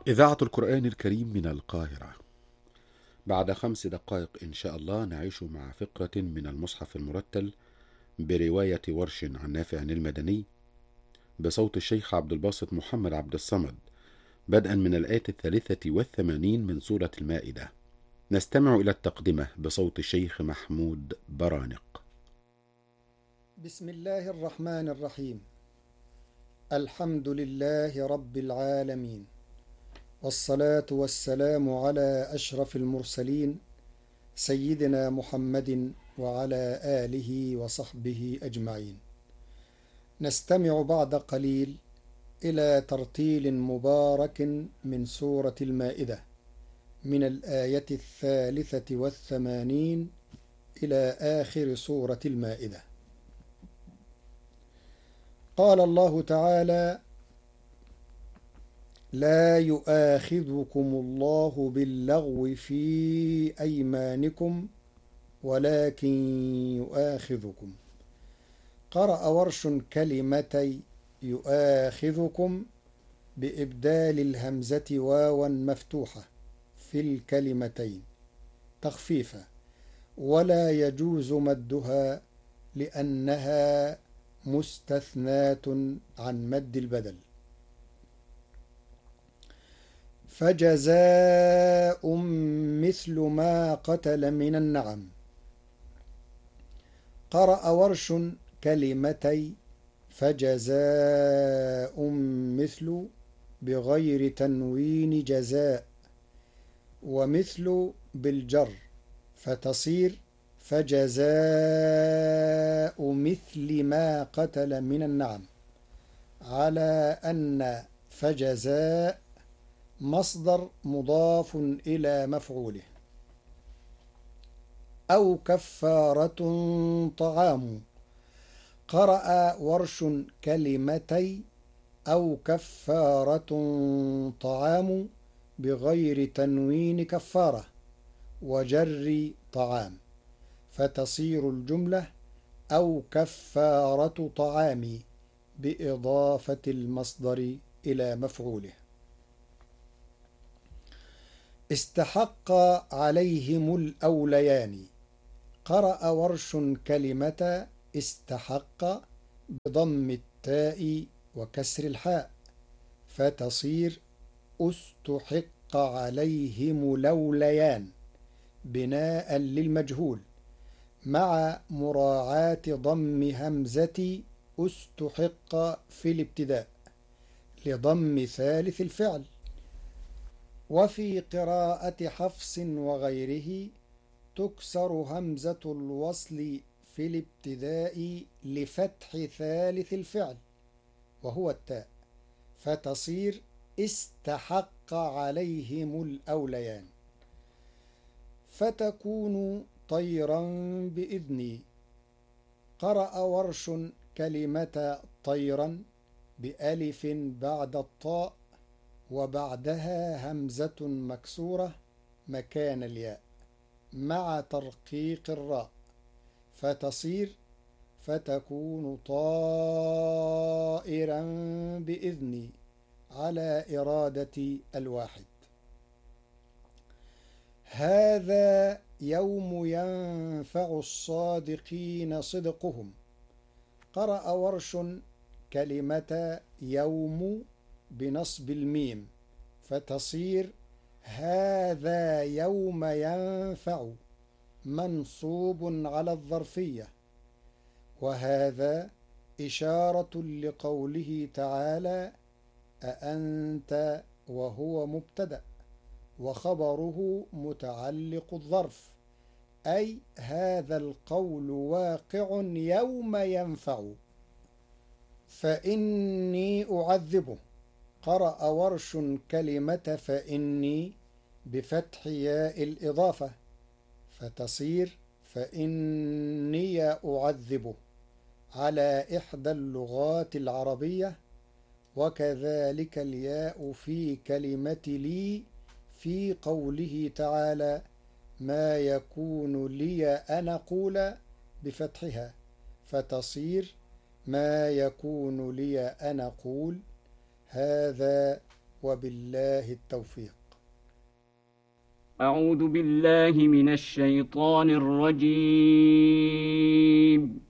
إذاعة القرآن الكريم من القاهرة. بعد 5 دقائق إن شاء الله نعيش مع فقرة من المصحف المرتل برواية ورش عن نافع المدني بصوت الشيخ عبد الباسط محمد عبد الصمد، بدءا من الآية 83 من سورة المائدة. نستمع إلى التقدمة بصوت الشيخ محمود برانق. بسم الله الرحمن الرحيم. الحمد لله رب العالمين، والصلاة والسلام على أشرف المرسلين سيدنا محمد وعلى آله وصحبه أجمعين. نستمع بعد قليل إلى ترتيل مبارك من سورة المائدة من الآية 83 إلى آخر سورة المائدة. قال الله تعالى: لا يؤاخذكم الله باللغو في أيمانكم ولكن يؤاخذكم. قرأ ورش كلمتي يؤاخذكم بإبدال الهمزة واوا مفتوحة في الكلمتين تخفيفا، ولا يجوز مدها لأنها مستثناة عن مد البدل. فجزاء مثل ما قتل من النعم. قرأ ورش كلمتي فجزاء مثل بغير تنوين جزاء، ومثل بالجر فتصير فجزاء مثل ما قتل من النعم، على أن فجزاء مصدر مضاف إلى مفعوله. أو كفارة طعام. قرأ ورش كلمتي أو كفارة طعام بغير تنوين كفارة وجر طعام، فتصير الجملة أو كفارة طعام بإضافة المصدر إلى مفعوله. استحق عليهم الأوليان. قرأ ورش كلمة استحق بضم التاء وكسر الحاء، فتصير استحق عليهم الأوليان بناء للمجهول، مع مراعاة ضم همزة استحق في الابتداء لضم ثالث الفعل. وفي قراءة حفص وغيره تكسر همزة الوصل في الابتداء لفتح ثالث الفعل وهو التاء، فتصير استحق عليهم الأوليان. فتكون طيرا بإذني. قرأ ورش كلمة طيرا بألف بعد الطاء وبعدها همزة مكسورة مكان الياء مع ترقيق الراء، فتصير فتكون طائرا بإذني على إرادة الواحد. هذا يوم ينفع الصادقين صدقهم. قرأ ورش كلمة يوم بنصب الميم، فتصير هذا يوم ينفع منصوب على الظرفية، وهذا إشارة لقوله تعالى أأنت وهو مبتدأ وخبره متعلق الظرف، أي هذا القول واقع يوم ينفع. فإني أعذبه. قرأ ورش كلمة فإني بفتح ياء الإضافة، فتصير فإني أعذبه على إحدى اللغات العربية، وكذلك الياء في كلمة لي في قوله تعالى ما يكون لي أن أقول بفتحها، فتصير ما يكون لي أن أقول هذا وبالله التوفيق. أعوذ بالله من الشيطان الرجيم.